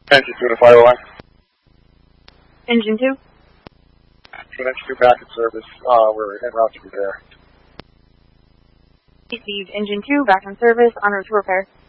Engine 2 to fire line. Engine 2. Engine 2 back in service. We're en route to repair. Received. Engine 2 back in service, en route to repair.